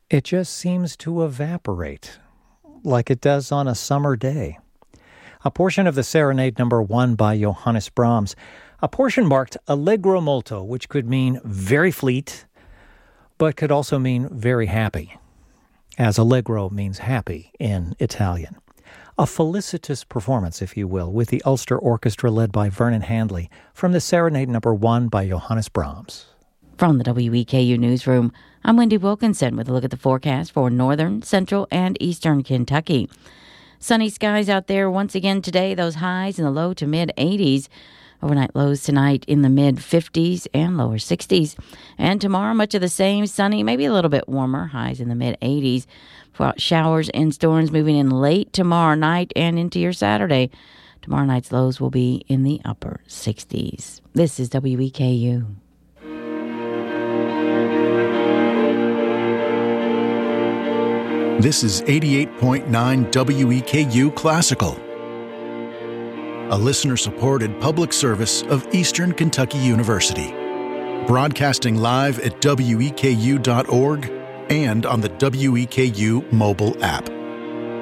It just seems to evaporate, like it does on a summer day. A portion of the Serenade No. 1 by Johannes Brahms, a portion marked Allegro molto, which could mean very fleet, but could also mean very happy, as Allegro means happy in Italian. A felicitous performance, if you will, with the Ulster Orchestra led by Vernon Handley from the Serenade No. 1 by Johannes Brahms. From the WEKU Newsroom, I'm Wendy Wilkinson with a look at the forecast for northern, central, and eastern Kentucky. Sunny skies out there once again today, those highs in the low to mid-80s. Overnight lows tonight in the mid-50s and lower 60s. And tomorrow, much of the same, sunny, maybe a little bit warmer, highs in the mid-80s. Showers and storms moving in late tomorrow night and into your Saturday. Tomorrow night's lows will be in the upper 60s. This is WEKU. This is 88.9 WEKU Classical, a listener-supported public service of Eastern Kentucky University, broadcasting live at weku.org and on the WEKU mobile app.